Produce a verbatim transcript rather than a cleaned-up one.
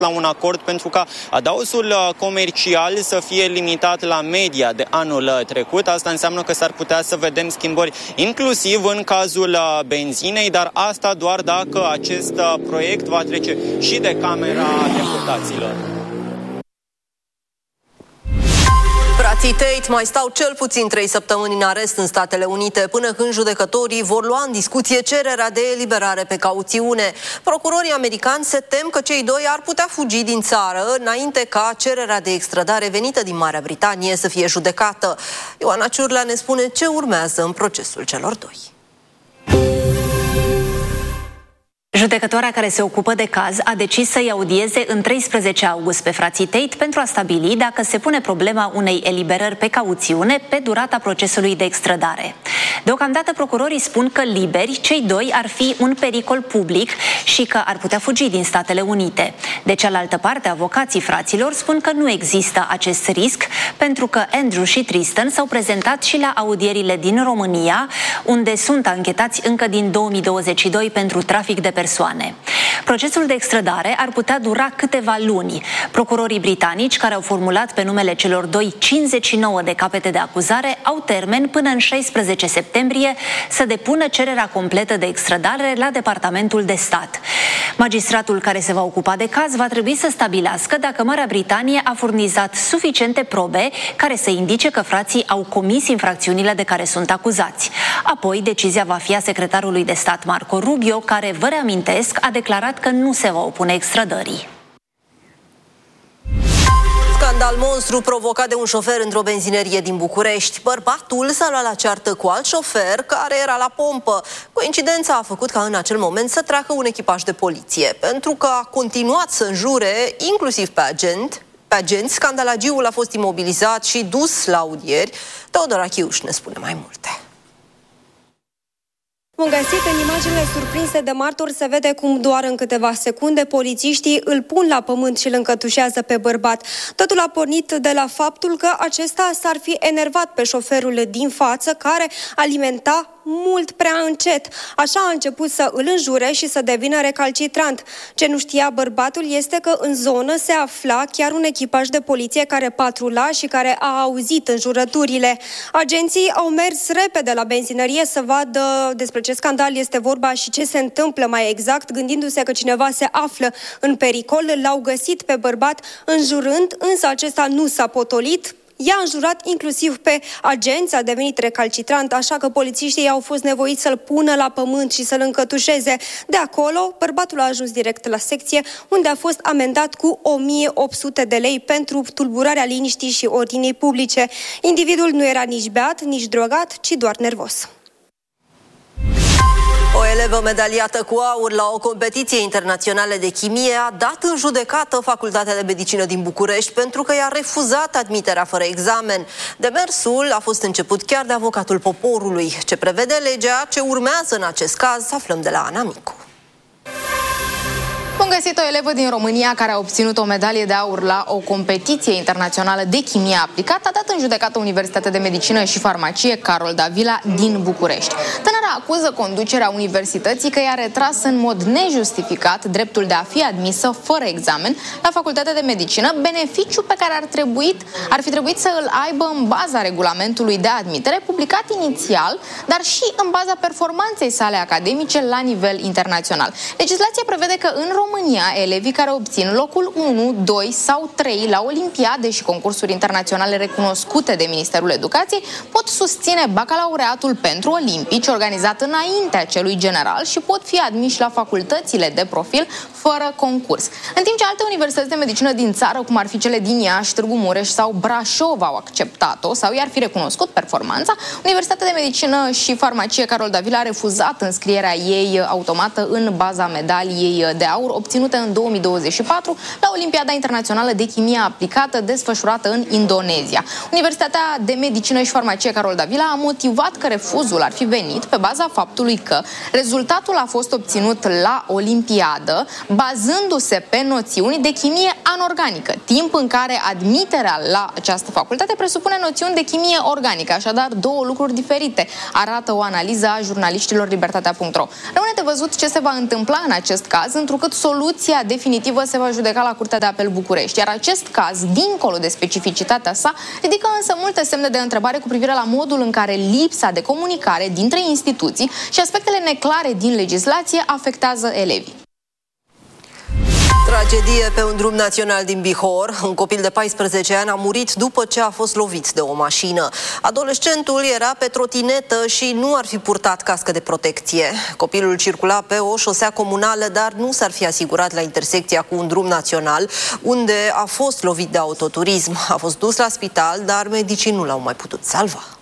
la un acord pentru ca adaosul comercial să fie limitat la media de anul trecut. Asta înseamnă că s-ar putea să vedem schimbări inclusiv în cazul benzinei, dar asta doar dacă acest proiect va trece și de Camera Deputaților. Frații Tate mai stau cel puțin trei săptămâni în arest în Statele Unite, până când judecătorii vor lua în discuție cererea de eliberare pe cauțiune. Procurorii americani se tem că cei doi ar putea fugi din țară înainte ca cererea de extradare venită din Marea Britanie să fie judecată. Ioana Ciurlea ne spune ce urmează în procesul celor doi. Judecătoarea care se ocupă de caz a decis să-i audieze în treisprezece august pe frații Tate pentru a stabili dacă se pune problema unei eliberări pe cauțiune pe durata procesului de extradare. Deocamdată procurorii spun că liberi, cei doi ar fi un pericol public și că ar putea fugi din Statele Unite. De cealaltă parte, avocații fraților spun că nu există acest risc pentru că Andrew și Tristan s-au prezentat și la audierile din România, unde sunt anchetați încă din două mii douăzeci și doi pentru trafic de persoane. Procesul de extradare ar putea dura câteva luni. Procurorii britanici, care au formulat pe numele celor doi cincizeci și nouă de capete de acuzare, au termen până în șaisprezece septembrie să depună cererea completă de extradare la Departamentul de Stat. Magistratul care se va ocupa de caz va trebui să stabilească dacă Marea Britanie a furnizat suficiente probe care să indice că frații au comis infracțiunile de care sunt acuzați. Apoi, decizia va fi a secretarului de stat Marco Rubio, care, vă reamintesc, a declarat că nu se va opune extradării. Scandal monstru provocat de un șofer într-o benzinerie din București. Bărbatul s-a luat la ceartă cu alt șofer care era la pompă. Coincidența a făcut ca în acel moment să treacă un echipaj de poliție, pentru că a continuat să înjure, inclusiv pe agent. Pe agenți, scandalagiul a fost imobilizat și dus la audieri. Teodora Chiuș ne spune mai multe. Bun găsit, în imaginele surprinse de martori se vede cum doar în câteva secunde polițiștii îl pun la pământ și îl încătușează pe bărbat. Totul a pornit de la faptul că acesta s-ar fi enervat pe șoferul din față, care alimenta mult prea încet. Așa a început să îl înjure și să devină recalcitrant. Ce nu știa bărbatul este că în zonă se afla chiar un echipaj de poliție care patrula și care a auzit înjurăturile. Agenții au mers repede la benzinărie să vadă despre ce scandal este vorba și ce se întâmplă mai exact, gândindu-se că cineva se află în pericol. L-au găsit pe bărbat înjurând, însă acesta nu s-a potolit. I-a înjurat inclusiv pe agenți, a devenit recalcitrant, așa că polițiștii au fost nevoiți să-l pună la pământ și să-l încătușeze. De acolo, bărbatul a ajuns direct la secție, unde a fost amendat cu o mie opt sute de lei pentru tulburarea liniștii și ordinii publice. Individul nu era nici beat, nici drogat, ci doar nervos. O elevă medaliată cu aur la o competiție internațională de chimie a dat în judecată Facultatea de Medicină din București pentru că i-a refuzat admiterea fără examen. Demersul a fost început chiar de avocatul poporului. Ce prevede legea, ce urmează în acest caz, aflăm de la Ana Micu. Am găsit o elevă din România care a obținut o medalie de aur la o competiție internațională de chimie aplicată, a dat în judecată Universitatea de Medicină și Farmacie Carol Davila din București. Tânăra acuză conducerea universității că i-a retras în mod nejustificat dreptul de a fi admisă fără examen la Facultatea de Medicină, beneficiu pe care ar, trebuit, ar fi trebuit să îl aibă în baza regulamentului de admitere, publicat inițial, dar și în baza performanței sale academice la nivel internațional. Legislația prevede că în România elevii care obțin locul unu, doi sau trei la olimpiade și concursuri internaționale recunoscute de Ministerul Educației pot susține bacalaureatul pentru olimpici organizat înaintea celui general și pot fi admiși la facultățile de profil fără concurs. În timp ce alte universități de medicină din țară, cum ar fi cele din Iași, Târgu Mureș sau Brașov, au acceptat-o sau i-ar fi recunoscut performanța, Universitatea de Medicină și Farmacie Carol Davila a refuzat înscrierea ei automată în baza medaliei de aur obținută în două mii douăzeci și patru la Olimpiada Internațională de Chimie Aplicată desfășurată în Indonezia. Universitatea de Medicină și Farmacie Carol Davila a motivat că refuzul ar fi venit pe baza faptului că rezultatul a fost obținut la Olimpiadă bazându-se pe noțiuni de chimie anorganică, timp în care admiterea la această facultate presupune noțiuni de chimie organică, așadar două lucruri diferite, arată o analiză a jurnaliștilor Libertatea punct ro. Rămâne de văzut ce se va întâmpla în acest caz, întrucât soluția definitivă se va judeca la Curtea de Apel București, iar acest caz, dincolo de specificitatea sa, ridică însă multe semne de întrebare cu privire la modul în care lipsa de comunicare dintre instituții și aspectele neclare din legislație afectează elevii. Tragedie pe un drum național din Bihor. Un copil de paisprezece ani a murit după ce a fost lovit de o mașină. Adolescentul era pe trotinetă și nu ar fi purtat cască de protecție. Copilul circula pe o șosea comunală, dar nu s-ar fi asigurat la intersecția cu un drum național, unde a fost lovit de autoturism. A fost dus la spital, dar medicii nu l-au mai putut salva.